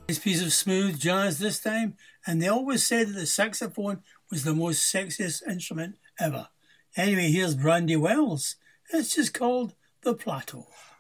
Nice piece of smooth jazz this time, and they always said that the saxophone was the most sexiest instrument ever. Anyway, here's Brandy Wells. It's just called The Plateau.